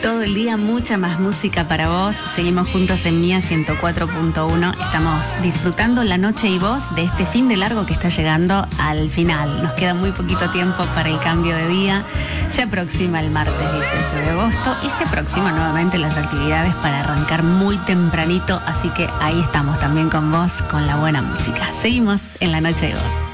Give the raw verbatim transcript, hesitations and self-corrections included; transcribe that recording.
todo el día, mucha más música para vos. Seguimos juntos en Mía ciento cuatro punto uno. Estamos disfrutando la noche y voz de este fin de largo que está llegando al final. Nos queda muy poquito tiempo para el cambio de día. Se aproxima el martes dieciocho de agosto y se aproximan nuevamente las actividades para arrancar muy tempranito. Así que ahí estamos también con vos, con la buena música. Seguimos en la noche y voz.